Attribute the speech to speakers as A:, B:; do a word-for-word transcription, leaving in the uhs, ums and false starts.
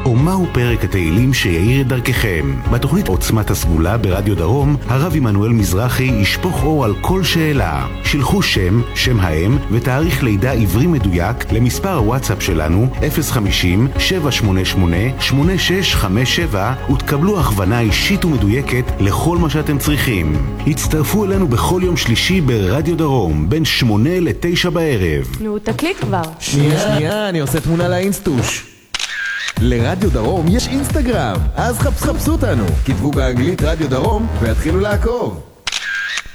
A: או מהו פרק התהילים שיאיר את דרככם. בתוכנית עוצמת הסגולה ברדיו דרום, הרב עמנואל מזרחי ישפוך אור על כל שאלה. שלחו שם, שם האם ותאריך לידה עברי מדויק למספר הוואטסאפ שלנו אפס חמישים שבע שמונה שמונה שמונה שש חמש שבע ותקבלו הכוונה אישית ומדויקת לכל מה שאתם צריכים. הצטרפו אלינו בכל יום שלישי ברדיו דרום בין שמונה לתשע בערב.
B: נו, תקליט כבר.
C: שנייה, שנייה, אני עושה תמונה לאינסטוש. לרדיו דרום יש אינסטגרם, אז חפשו אותנו. כתבו באנגלית רדיו דרום והתחילו לעקוב.